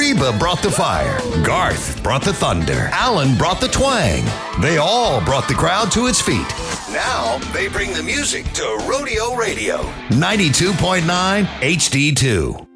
Reba brought the fire. Garth brought the thunder. Alan brought the twang. They all brought the crowd to its feet. Now they bring the music to Rodeo Radio. 92.9 HD2.